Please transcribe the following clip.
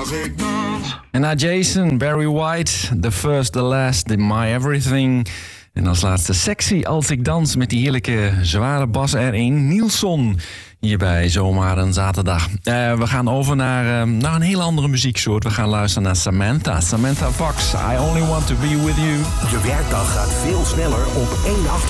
als ik dans. En na Jason, Barry White, The First, The Last, The My Everything. En als laatste Sexy als ik dans met die heerlijke zware bas erin. Nielson, hier bij Zomaar een Zaterdag. We gaan over naar een hele andere muzieksoort. We gaan luisteren naar Samantha Fox. I Only Want To Be With You. Je werkdag gaat veel sneller op één achter.